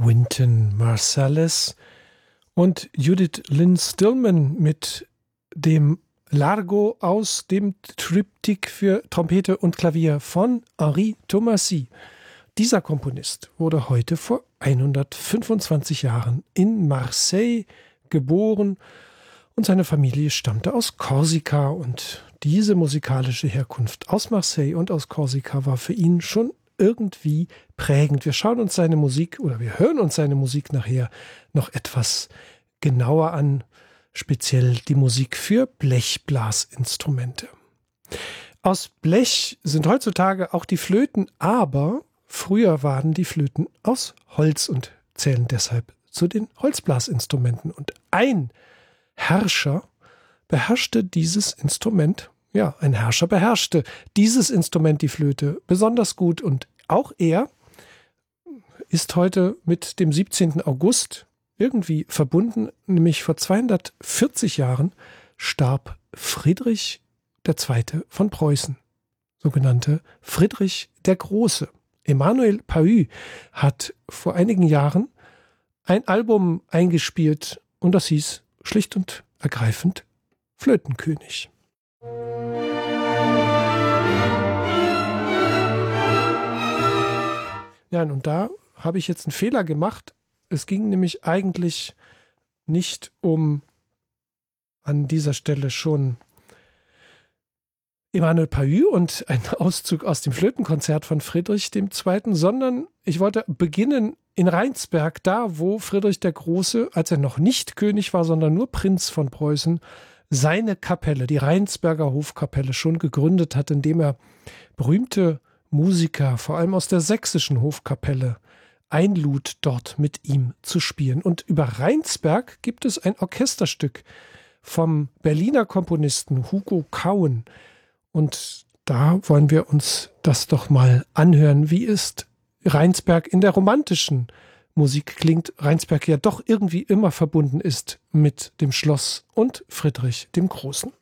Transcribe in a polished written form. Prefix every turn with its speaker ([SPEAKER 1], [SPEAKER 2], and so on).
[SPEAKER 1] Wynton Marsalis und Judith Lynn Stillman mit dem Largo aus dem Triptych für Trompete und Klavier von Henri Thomasy. Dieser Komponist wurde heute vor 125 Jahren in Marseille geboren und seine Familie stammte aus Korsika, und diese musikalische Herkunft aus Marseille und aus Korsika war für ihn schon irgendwie prägend. Wir schauen uns seine Musik oder wir hören uns seine Musik nachher noch etwas genauer an, speziell die Musik für Blechblasinstrumente. Aus Blech sind heutzutage auch die Flöten, aber früher waren die Flöten aus Holz und zählen deshalb zu den Holzblasinstrumenten. Und ein Herrscher beherrschte dieses Instrument. Ja, ein Herrscher beherrschte dieses Instrument, die Flöte, besonders gut. Und auch er ist heute mit dem 17. August irgendwie verbunden, nämlich vor 240 Jahren starb Friedrich II. Von Preußen, sogenannte Friedrich der Große. Emmanuel Pahud hat vor einigen Jahren ein Album eingespielt und das hieß schlicht und ergreifend Flötenkönig. Ja, und da habe ich jetzt einen Fehler gemacht. Es ging nämlich eigentlich nicht um an dieser Stelle schon Emmanuel Pahud und ein Auszug aus dem Flötenkonzert von Friedrich II., sondern ich wollte beginnen in Rheinsberg, da wo Friedrich der Große, als er noch nicht König war, sondern nur Prinz von Preußen, seine Kapelle, die Rheinsberger Hofkapelle, schon gegründet hat, indem er berühmte Musiker, vor allem aus der sächsischen Hofkapelle, einlud, dort mit ihm zu spielen. Und über Rheinsberg gibt es ein Orchesterstück vom Berliner Komponisten Hugo Kauen. Und da wollen wir uns das doch mal anhören. Wie ist Rheinsberg in der romantischen Musik klingt? Rheinsberg ja doch irgendwie immer verbunden ist mit dem Schloss und Friedrich dem Großen.